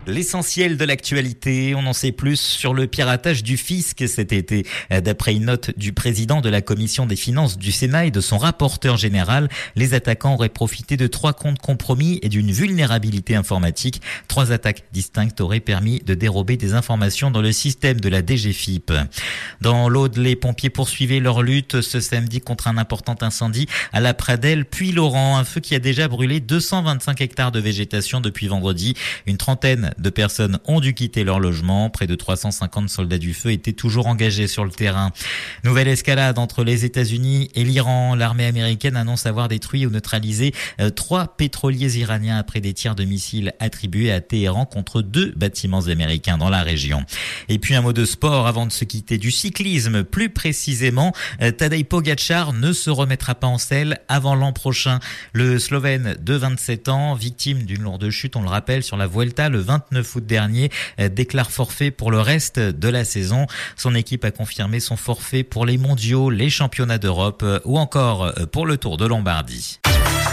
L'essentiel de l'actualité, on en sait plus sur le piratage du fisc cet été. D'après une note du président de la commission des finances du Sénat et de son rapporteur général, les attaquants auraient profité de 3 comptes compromis et d'une vulnérabilité informatique. 3 attaques distinctes auraient permis de dérober des informations dans le système de la DGFiP. Dans l'Aude, les pompiers poursuivaient leur lutte ce samedi contre un important incendie à la Pradelle, puis Laurent, un feu qui a déjà brûlé 225 hectares de végétation depuis vendredi. Une trentaine de personnes ont dû quitter leur logement. Près de 350 soldats du feu étaient toujours engagés sur le terrain. Nouvelle escalade entre les États-Unis et l'Iran. L'armée américaine annonce avoir détruit ou neutralisé 3 pétroliers iraniens après des tirs de missiles attribués à Téhéran contre 2 bâtiments américains dans la région. Et puis un mot de sport avant de se quitter, du cyclisme plus précisément. Tadej Pogačar ne se remettra pas en selle avant l'an prochain. Le Slovène de 27 ans, victime d'une lourde chute, on le rappelle, sur la Vuelta le 29 août dernier, déclare forfait pour le reste de la saison. Son équipe a confirmé son forfait pour les mondiaux, les championnats d'Europe ou encore pour le Tour de Lombardie.